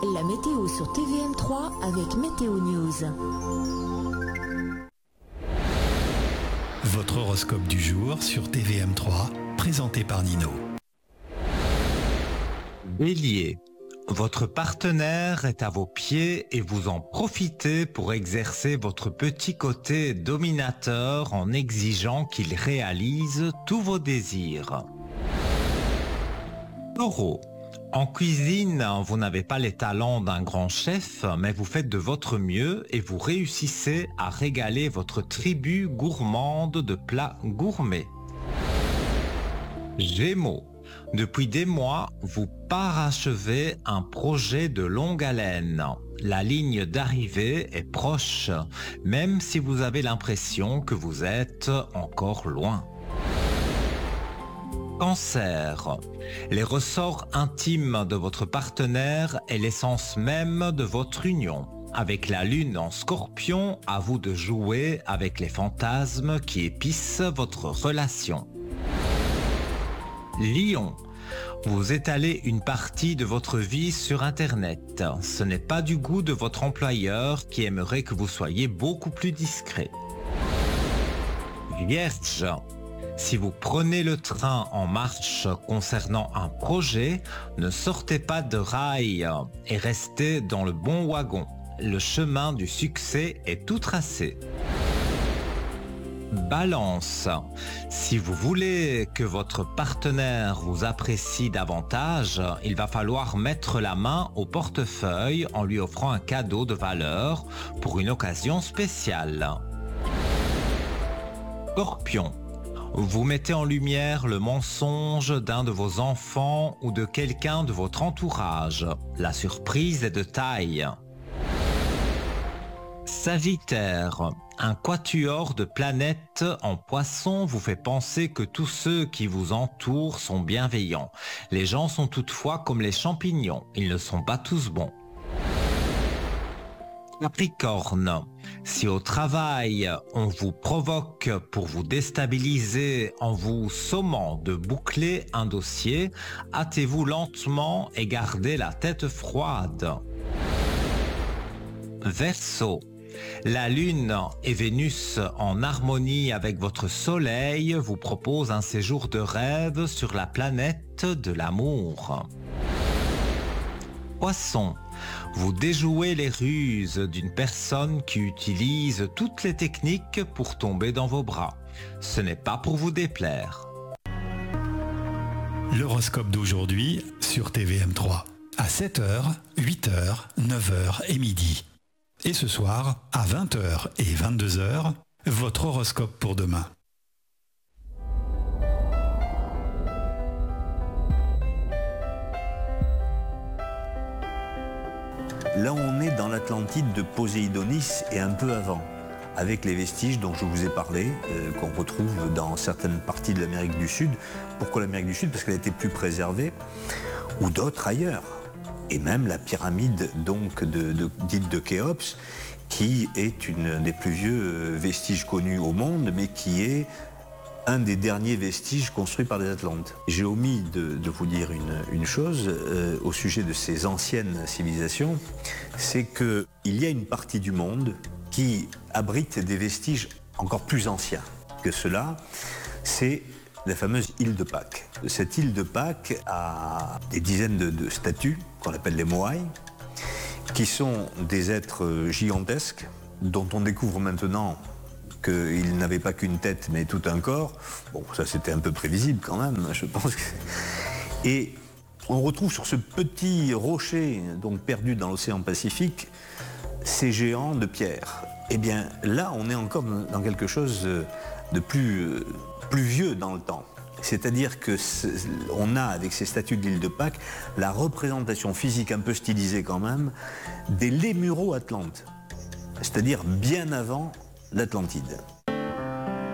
La météo sur TVM3 avec Météo News. Votre horoscope du jour sur TVM3, présenté par Nino. Bélier, votre partenaire est à vos pieds et vous en profitez pour exercer votre petit côté dominateur en exigeant qu'il réalise tous vos désirs. Taureau, en cuisine, vous n'avez pas les talents d'un grand chef, mais vous faites de votre mieux et vous réussissez à régaler votre tribu gourmande de plats gourmets. Gémeaux, depuis des mois, vous parachevez un projet de longue haleine. La ligne d'arrivée est proche, même si vous avez l'impression que vous êtes encore loin. Cancer, les ressorts intimes de votre partenaire est l'essence même de votre union. Avec la lune en Scorpion, à vous de jouer avec les fantasmes qui épicent votre relation. Lion, vous étalez une partie de votre vie sur Internet. Ce n'est pas du goût de votre employeur qui aimerait que vous soyez beaucoup plus discret. Vierge, si vous prenez le train en marche concernant un projet, ne sortez pas de rail et restez dans le bon wagon. Le chemin du succès est tout tracé. Balance, si vous voulez que votre partenaire vous apprécie davantage, il va falloir mettre la main au portefeuille en lui offrant un cadeau de valeur pour une occasion spéciale. Scorpion, vous mettez en lumière le mensonge d'un de vos enfants ou de quelqu'un de votre entourage. La surprise est de taille. Sagittaire, un quatuor de planètes en Poisson vous fait penser que tous ceux qui vous entourent sont bienveillants. Les gens sont toutefois comme les champignons, ils ne sont pas tous bons. Capricorne, si au travail on vous provoque pour vous déstabiliser en vous sommant de boucler un dossier, hâtez-vous lentement et gardez la tête froide. Verseau, la Lune et Vénus en harmonie avec votre Soleil vous proposent un séjour de rêve sur la planète de l'amour. Poisson, vous déjouez les ruses d'une personne qui utilise toutes les techniques pour tomber dans vos bras. Ce n'est pas pour vous déplaire. L'horoscope d'aujourd'hui sur TVM3, à 7h, 8h, 9h et midi. Et ce soir, à 20h et 22h, votre horoscope pour demain. Là, on est dans l'Atlantide de Poséidonis et un peu avant, avec les vestiges dont je vous ai parlé, qu'on retrouve dans certaines parties de l'Amérique du Sud. Pourquoi l'Amérique du Sud? Parce qu'elle a été plus préservée, ou d'autres ailleurs. Et même la pyramide donc dite de Khéops, qui est une des plus vieux vestiges connus au monde, mais qui est un des derniers vestiges construits par les Atlantes. J'ai omis de vous dire une chose au sujet de ces anciennes civilisations, c'est qu'il y a une partie du monde qui abrite des vestiges encore plus anciens que cela, c'est la fameuse île de Pâques. Cette île de Pâques a des dizaines de statues, qu'on appelle les Moai, qui sont des êtres gigantesques, dont on découvre maintenant qu'ils n'avaient pas qu'une tête, mais tout un corps. Bon, ça c'était un peu prévisible quand même, je pense que... Et on retrouve sur ce petit rocher, donc perdu dans l'océan Pacifique, ces géants de pierre. Eh bien, là, on est encore dans quelque chose de plus vieux dans le temps. C'est-à-dire qu'on a, avec ces statues de l'île de Pâques, la représentation physique un peu stylisée quand même, des Lémuro-Atlantes. C'est-à-dire bien avant l'Atlantide.